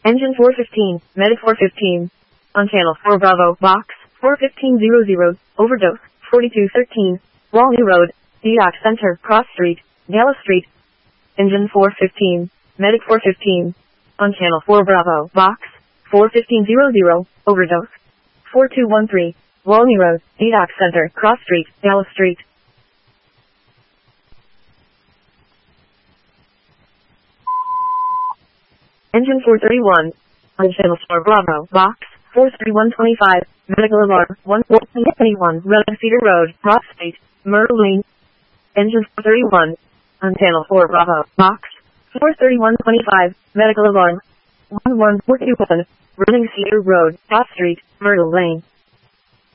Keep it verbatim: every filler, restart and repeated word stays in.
Engine four fifteen, Medic four fifteen. On channel four Bravo, box, four fifteen hundred, overdose, forty-two thirteen, Walney Road, Dioc Center, Cross Street, Dallas Street. Engine four fifteen, Medic four fifteen. On channel four Bravo, box, four fifteen hundred, overdose, four two one three, Walney Road, Dioc Center, Cross Street, Dallas Street. Engine four thirty-one. On channel four Bravo, box, four thirty-one twenty-five, medical alarm, one four twenty-one, Red Cedar Road, Cross Street, Myrtle Lane. Engine four thirty-one. On channel four Bravo, box, four thirty-one twenty-five, medical alarm, one one four two one, Red Cedar Road, Cross Street, Myrtle Lane.